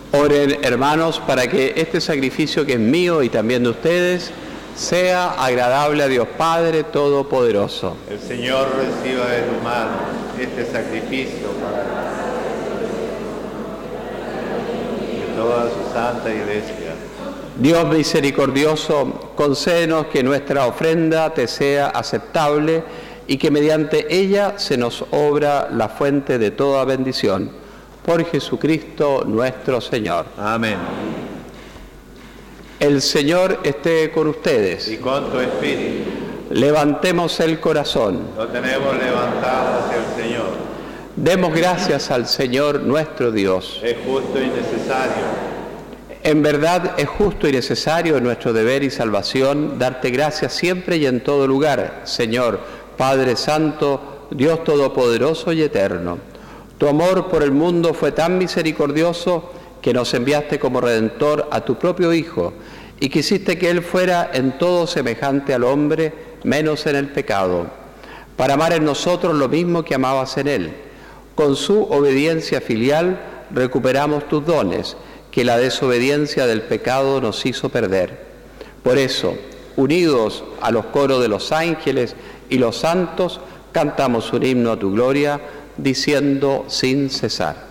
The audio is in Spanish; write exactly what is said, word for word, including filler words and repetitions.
Oren, hermanos, para que este sacrificio que es mío y también de ustedes sea agradable a Dios Padre Todopoderoso. El Señor reciba de tu mano este sacrificio para de toda su santa iglesia. Dios misericordioso, concédenos que nuestra ofrenda te sea aceptable y que mediante ella se nos obra la fuente de toda bendición. Por Jesucristo nuestro Señor. Amén. El Señor esté con ustedes. Y con tu espíritu. Levantemos el corazón. Lo tenemos levantado hacia el Señor. Demos gracias al Señor nuestro Dios. Es justo y necesario. En verdad es justo y necesario en nuestro deber y salvación darte gracias siempre y en todo lugar, Señor, Padre Santo, Dios Todopoderoso y Eterno. Tu amor por el mundo fue tan misericordioso que nos enviaste como Redentor a tu propio Hijo y quisiste que Él fuera en todo semejante al hombre, menos en el pecado, para amar en nosotros lo mismo que amabas en Él. Con su obediencia filial recuperamos tus dones, que la desobediencia del pecado nos hizo perder. Por eso, unidos a los coros de los ángeles y los santos, cantamos un himno a tu gloria, diciendo sin cesar.